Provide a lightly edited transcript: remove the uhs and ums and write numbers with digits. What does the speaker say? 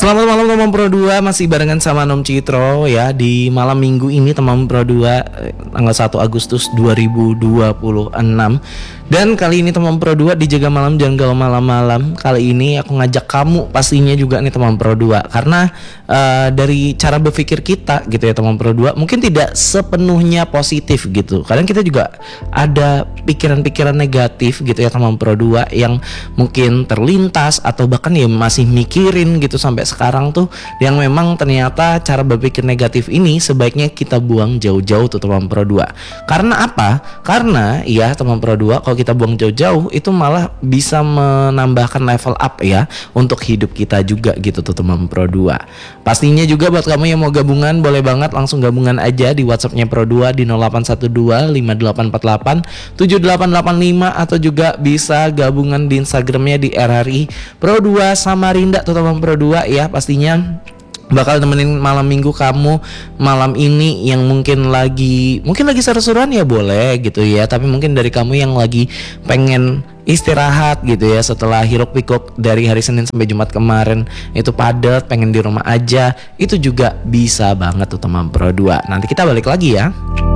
Selamat malam teman Pro 2, masih barengan sama Nom Citro ya. Di malam minggu ini teman Pro 2 tanggal 1 Agustus 2026. Dan kali ini teman Pro 2 dijaga malam jangan galau malam-malam. Kali ini aku ngajak kamu pastinya juga nih teman Pro 2. Karena dari cara berpikir kita gitu ya teman Pro 2, mungkin tidak sepenuhnya positif gitu. Kadang kita juga ada pikiran-pikiran negatif gitu ya teman Pro 2 yang mungkin terlintas atau bahkan ya masih mikirin gitu sampai sekarang tuh, yang memang ternyata cara berpikir negatif ini sebaiknya kita buang jauh-jauh tuh teman Pro 2. Karena apa? Karena ya teman Pro 2, kalau kita buang jauh-jauh itu malah bisa menambahkan level up ya untuk hidup kita juga gitu tuh teman Pro 2. Pastinya juga buat kamu yang mau gabungan, boleh banget langsung gabungan aja di WhatsAppnya Pro 2 di 0812 5848 7885, atau juga bisa gabungan di Instagramnya di RRI Pro 2 Samarinda tuh teman Pro 2 ya. Pastinya bakal nemenin malam minggu kamu malam ini yang mungkin lagi seru-seruan ya boleh gitu ya, tapi mungkin dari kamu yang lagi pengen istirahat gitu ya setelah hiruk pikuk dari hari Senin sampai Jumat kemarin itu padat, pengen di rumah aja, itu juga bisa banget tuh teman Pro 2. Nanti kita balik lagi ya.